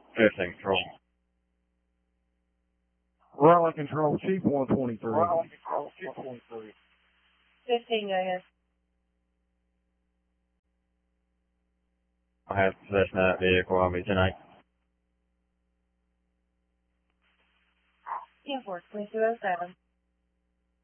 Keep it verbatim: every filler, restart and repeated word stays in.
fifteen control. Raleigh Control, Chief one twenty-three. Raleigh Control, Chief one twenty-three. fifteen, go ahead. I have possession of that vehicle. I'll be tonight. ten four, twenty-two oh seven.